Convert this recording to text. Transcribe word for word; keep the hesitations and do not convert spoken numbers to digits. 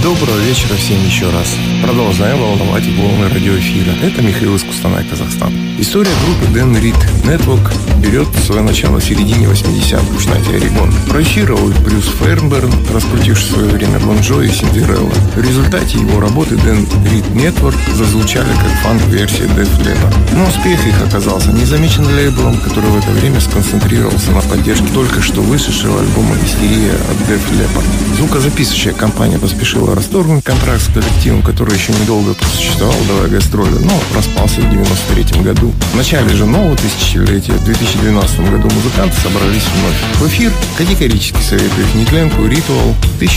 Доброго вечера всем еще раз. Продолжаем волновать волны радиоэфира. Это Михаил из Кустанай, Казахстан. История группы Dan Reed Network берет свое начало в середине восьмидесятых в штате Орегон. Проэфировал Брюс Фернберн, раскрутивший в свое время Бон Джови и Синдерелла. В результате его работы Dan Reed Network зазвучали как фанк-версия Def Leppard. Но успех их оказался незамечен лейблом, который в это время сконцентрировался на поддержке только что вышедшего альбома «Истерия» от Def Leppard. Звукозаписывающая компания поспешила расторгнуть контракт с коллективом, который еще недолго просуществовал, давая гастроли, но распался в девяносто третьем году. В начале же нового тысячелетия, в две тысячи двенадцатом году, музыканты собрались вновь. В эфир категорически советую их Никленку «Ritual»